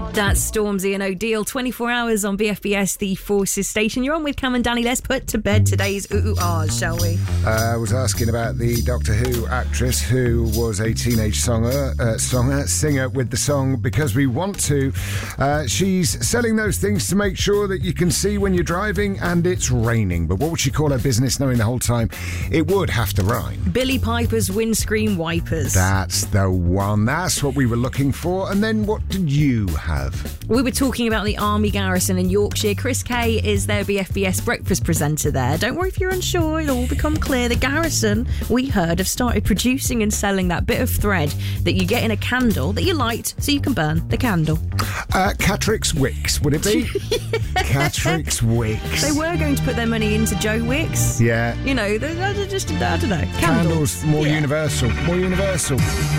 That's Stormzy and O'Deal, 24 hours on BFBS, the Forces station. You're on with Cam and Danny. Let's put to bed today's ooh-ahs, shall we? I was asking about the Doctor Who actress who was a teenage singer with the song Because We Want To. She's selling those things to make sure that you can see when you're driving and it's raining. But what would she call her business, knowing the whole time it would have to rhyme? Billy Piper's windscreen wipers. That's the one. That's what we were looking for. And then what did you have? We were talking about the Army Garrison in Yorkshire. Chris Kay is their BFBS breakfast presenter there. Don't worry if you're unsure, it'll all become clear. The Garrison, we heard, have started producing and selling that bit of thread that you get in a candle that you light so you can burn the candle. Catrix Wicks, would it be? Catrix Wicks. They were going to put their money into Joe Wicks. Yeah. You know, they're just, I don't know. Candles, more universal. More universal.